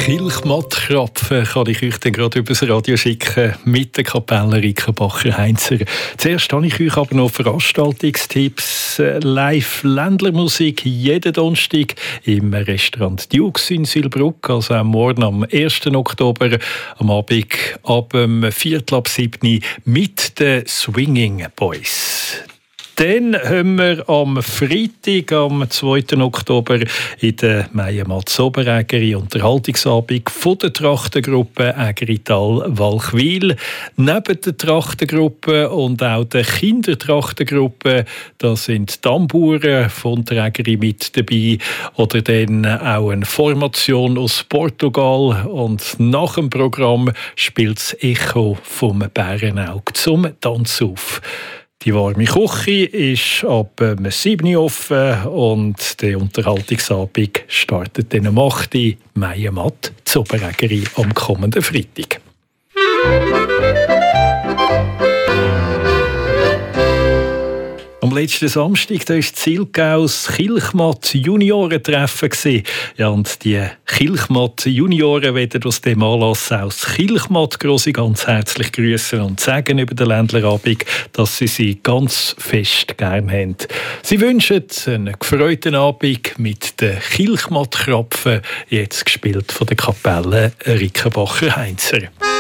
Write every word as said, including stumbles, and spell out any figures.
Kilchmattkrapfen kann ich euch dann gerade übers Radio schicken mit der Kapelle Rickenbacher-Heinzer. Zuerst habe ich euch aber noch Veranstaltungstipps. Live-Ländlermusik jeden Donnerstag im Restaurant Dukes in Silbruck, also am Morgen am ersten Oktober, am Abend ab dem Viertel ab sieben mit den Swinging Boys. Dann haben wir am Freitag, am zweiten Oktober, in der Meier-Matz-Oberägeri Unterhaltungsabend von der Trachtengruppe Ägerital-Walchwil. Neben der Trachtengruppe und auch der Kindertrachtengruppe, da sind die Tamburen von der Ägeri mit dabei oder dann auch eine Formation aus Portugal. Und nach dem Programm spielt das Echo vom Bärenaug zum Tanz auf. Die warme Küche ist ab sieben Uhr offen und der Unterhaltungsabend startet dann am acht Uhr Meier-Matt Zoberägeri am kommenden Freitag. Am letzten Samstag war das Zilgaus Kilchmatt-Juniorentreffen. Ja, und die Kilchmatt-Junioren werden aus dem Anlass aus Kilchmatt grosse ganz herzlich grüßen und sagen über den Ländlerabend, dass sie sie ganz fest gern haben. Sie wünschen einen gefreuten Abend mit den Kilchmatt-Krapfen, jetzt gespielt von der Kapelle Rickenbacher-Heinzer.